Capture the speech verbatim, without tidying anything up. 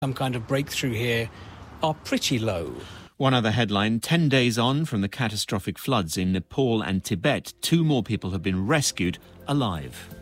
some kind of breakthrough here are pretty low. One other headline, ten days on from the catastrophic floods in Nepal and Tibet, two more people have been rescued alive.